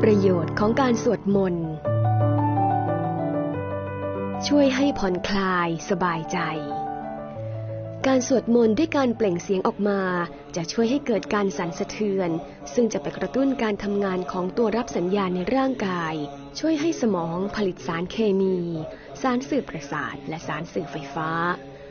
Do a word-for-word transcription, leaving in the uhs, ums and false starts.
ประโยชน์ของการสวดมนต์ช่วยให้ผ่อนคลายสบายใจการสวดมนต์ด้วยการเปล่งเสียงออกมาจะช่วยให้เกิดการสั่นสะเทือนซึ่งจะไปกระตุ้นการทำงานของตัวรับสัญญาณในร่างกายช่วยให้สมองผลิตสารเคมีสารสื่อประสาทและสารสื่อไฟฟ้า